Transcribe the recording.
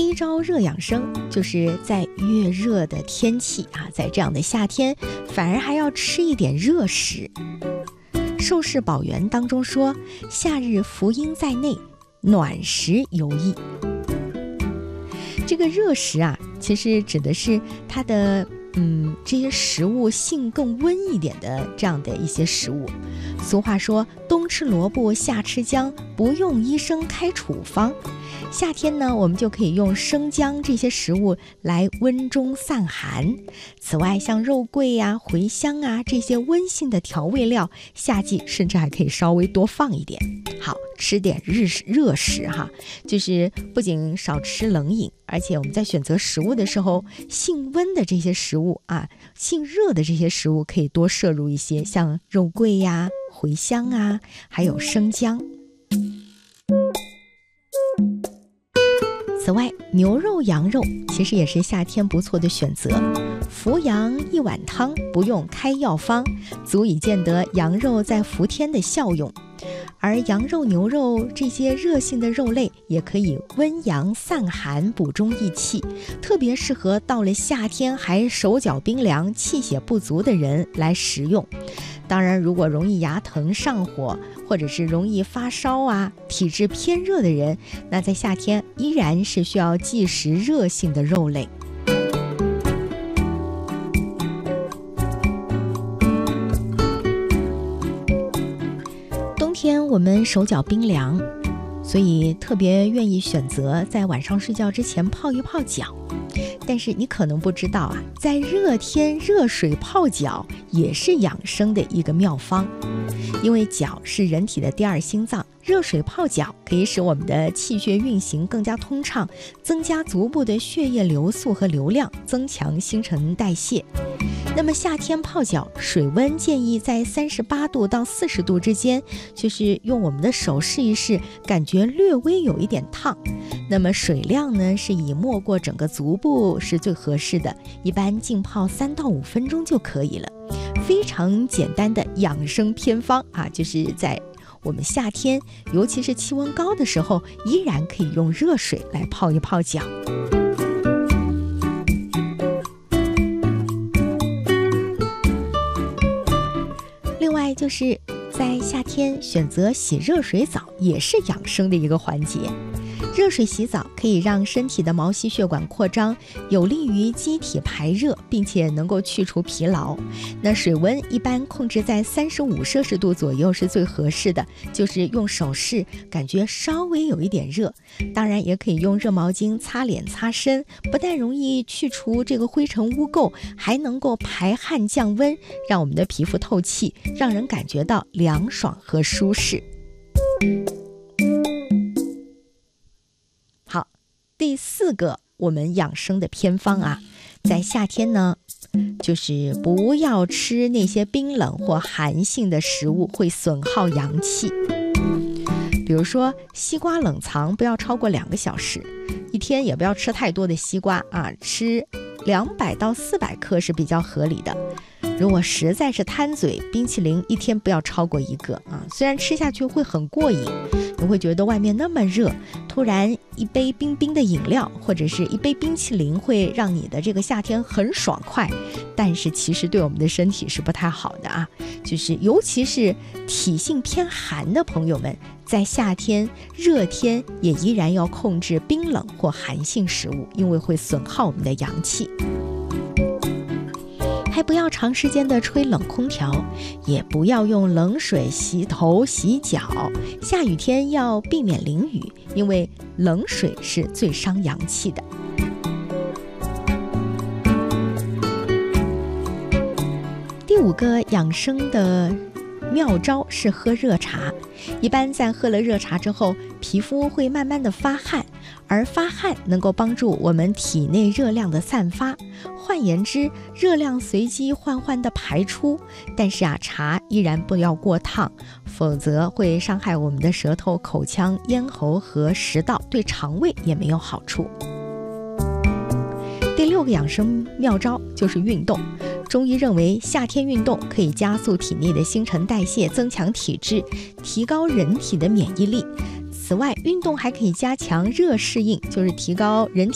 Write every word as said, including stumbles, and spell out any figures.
一招热养生，就是在越热的天气啊，在这样的夏天，反而还要吃一点热食。寿氏宝源当中说，夏日福音在内，暖食尤益。这个热食啊，其实指的是它的嗯这些食物性更温一点的这样的一些食物。俗话说，冬吃萝卜夏吃姜，不用医生开处方。夏天呢，我们就可以用生姜这些食物来温中散寒。此外，像肉桂啊、茴香啊这些温性的调味料，夏季甚至还可以稍微多放一点。好，吃点日热食哈，就是不仅少吃冷饮，而且我们在选择食物的时候，性温的这些食物啊，性热的这些食物可以多摄入一些，像肉桂呀、茴香啊，还有生姜。此外，牛肉、羊肉其实也是夏天不错的选择。扶阳一碗汤，不用开药方，足以见得羊肉在伏天的效用。而羊肉、牛肉这些热性的肉类，也可以温阳散寒、补中益气，特别适合到了夏天还手脚冰凉、气血不足的人来食用。当然，如果容易牙疼、上火，或者是容易发烧啊，体质偏热的人，那在夏天依然是需要忌食热性的肉类。冬天我们手脚冰凉，所以特别愿意选择在晚上睡觉之前泡一泡脚。但是你可能不知道啊，在热天热水泡脚也是养生的一个妙方。因为脚是人体的第二心脏，热水泡脚可以使我们的气血运行更加通畅，增加足部的血液流速和流量，增强新陈代谢。那么夏天泡脚，水温建议在三十八度到四十度之间，就是用我们的手试一试，感觉略微有一点烫。那么水量呢，是以没过整个足部是最合适的，一般浸泡三到五分钟就可以了。非常简单的养生偏方啊，就是在我们夏天，尤其是气温高的时候，依然可以用热水来泡一泡脚。另外就是在夏天选择洗热水澡，也是养生的一个环节。热水洗澡可以让身体的毛细血管扩张，有利于机体排热，并且能够去除疲劳。那水温一般控制在三十五摄氏度左右是最合适的，就是用手试，感觉稍微有一点热。当然也可以用热毛巾擦脸擦身，不但容易去除这个灰尘污垢，还能够排汗降温，让我们的皮肤透气，让人感觉到凉爽和舒适。第四个我们养生的偏方啊，在夏天呢，就是不要吃那些冰冷或寒性的食物，会损耗阳气。比如说西瓜冷藏不要超过两个小时，一天也不要吃太多的西瓜啊，吃两百到四百克是比较合理的。如果实在是贪嘴，冰淇淋一天不要超过一个啊，虽然吃下去会很过瘾，你会觉得外面那么热，突然一杯冰冰的饮料或者是一杯冰淇淋会让你的这个夏天很爽快，但是其实对我们的身体是不太好的啊。就是尤其是体性偏寒的朋友们，在夏天热天也依然要控制冰冷或寒性食物，因为会损耗我们的阳气。还不要长时间的吹冷空调，也不要用冷水洗头洗脚，下雨天要避免淋雨，因为冷水是最伤阳气的。第五个养生的妙招是喝热茶。一般在喝了热茶之后，皮肤会慢慢的发汗，而发汗能够帮助我们体内热量的散发，换言之，热量随机缓缓的排出。但是啊，茶依然不要过烫，否则会伤害我们的舌头、口腔、咽喉和食道，对肠胃也没有好处。第六个养生妙招就是运动。中医认为，夏天运动可以加速体内的新陈代谢，增强体质，提高人体的免疫力。此外，运动还可以加强热适应，就是提高人体